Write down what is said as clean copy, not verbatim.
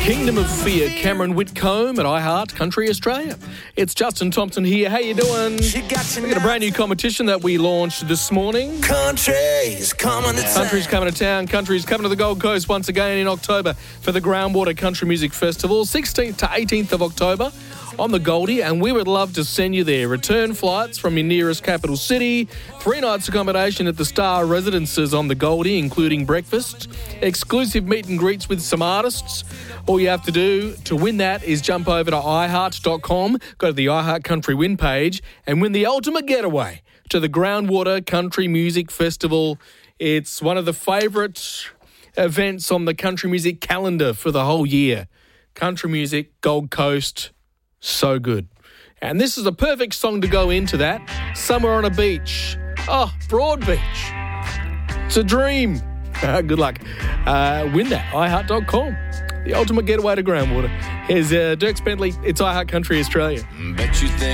Kingdom of Fear, Cameron Whitcomb at iHeart Country Australia. It's Justin Thompson here. How you doing? We've got a brand new competition that we launched this morning. Country's coming to town. Country's coming to town. Country's coming to the Gold Coast once again in October for the Groundwater Country Music Festival, 16th to 18th of October on the Goldie, and we would love to send you there. Return flights from your nearest capital city, 3 nights accommodation at the Star Residences on the Goldie, including breakfast, exclusive meet and greets with some artists. All you have to do to win that is jump over to iHeart.com, go to the iHeart Country Win page, and win the ultimate getaway to the Groundwater Country Music Festival. It's one of the favourite events on the country music calendar for the whole year. Country music, Gold Coast, so good. And this is a perfect song to go into that. Somewhere on a beach. Oh, Broad Beach. It's a dream. Good luck. Win that. iHeart.com. The ultimate getaway to Groundwater. Here's Dirk Bentley. It's iHeart Country Australia. Bet you think